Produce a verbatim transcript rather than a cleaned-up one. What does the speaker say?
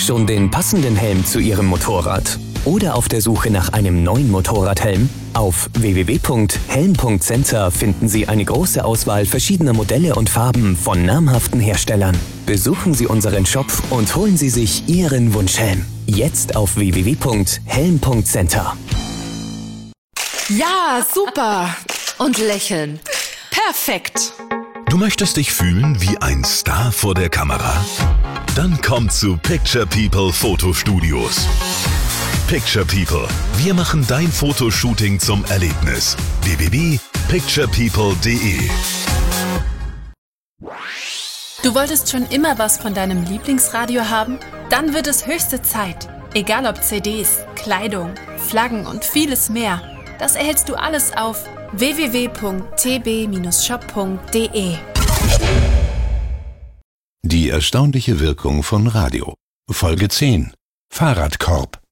Schon den passenden Helm zu Ihrem Motorrad? Oder auf der Suche nach einem neuen Motorradhelm? Auf w w w punkt helm punkt center finden Sie eine große Auswahl verschiedener Modelle und Farben von namhaften Herstellern. Besuchen Sie unseren Shop und holen Sie sich Ihren Wunschhelm. Jetzt auf w w w punkt helm punkt center. Ja, super. Und lächeln. Perfekt. Du möchtest dich fühlen wie ein Star vor der Kamera? Dann komm zu Picture People Fotostudios. Picture People. Wir machen dein Fotoshooting zum Erlebnis. w w w punkt picture people punkt d e Du wolltest schon immer was von deinem Lieblingsradio haben? Dann wird es höchste Zeit. Egal ob C Ds, Kleidung, Flaggen und vieles mehr. Das erhältst du alles auf w w w punkt t b shop punkt d e. Die erstaunliche Wirkung von Radio. Folge zehn. Fahrradkorb.